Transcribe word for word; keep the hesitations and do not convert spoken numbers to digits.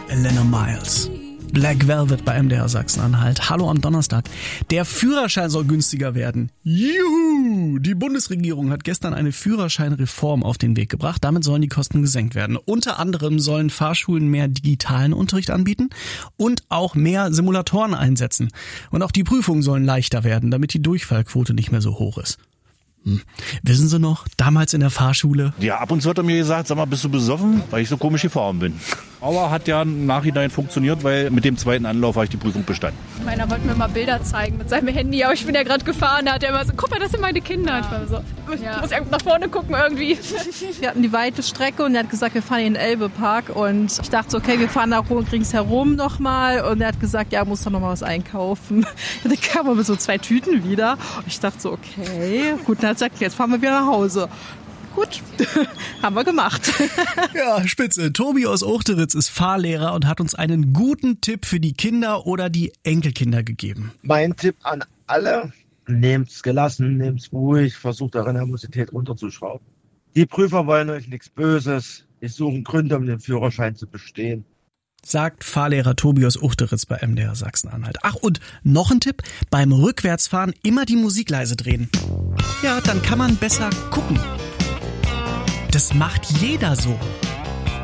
Elena Miles. Black Velvet bei M D R Sachsen-Anhalt. Hallo am Donnerstag. Der Führerschein soll günstiger werden. Juhu! Die Bundesregierung hat gestern eine Führerscheinreform auf den Weg gebracht. Damit sollen die Kosten gesenkt werden. Unter anderem sollen Fahrschulen mehr digitalen Unterricht anbieten und auch mehr Simulatoren einsetzen. Und auch die Prüfungen sollen leichter werden, damit die Durchfallquote nicht mehr so hoch ist. Hm. Wissen Sie noch, damals in der Fahrschule? Ja, ab und zu hat er mir gesagt, sag mal, bist du besoffen, weil ich so komisch gefahren bin. Aber hat ja im Nachhinein funktioniert, weil mit dem zweiten Anlauf habe ich die Prüfung bestanden. Meiner wollte mir mal Bilder zeigen mit seinem Handy, aber ich bin ja gerade gefahren, da hat er immer so, guck mal, das sind meine Kinder. Ich war so, ich ja. muss nach vorne gucken irgendwie. Wir hatten die weite Strecke und er hat gesagt, wir fahren in den Elbe-Park und ich dachte so, okay, wir fahren da ringsherum nochmal und er hat gesagt, ja, muss da nochmal was einkaufen. Und dann kam er mit so zwei Tüten wieder und ich dachte so, okay, gut, dann hat er gesagt, jetzt fahren wir wieder nach Hause. Gut, haben wir gemacht. Ja, spitze. Tobi aus Uchteritz ist Fahrlehrer und hat uns einen guten Tipp für die Kinder oder die Enkelkinder gegeben. Mein Tipp an alle, nehmt's gelassen, nehmt's ruhig, versucht eure Nervosität runterzuschrauben. Die Prüfer wollen euch nichts Böses, die suchen Gründe, um den Führerschein zu bestehen. Sagt Fahrlehrer Tobi aus Uchteritz bei M D R Sachsen-Anhalt. Ach, und noch ein Tipp, beim Rückwärtsfahren immer die Musik leise drehen. Ja, dann kann man besser gucken. Das macht jeder so.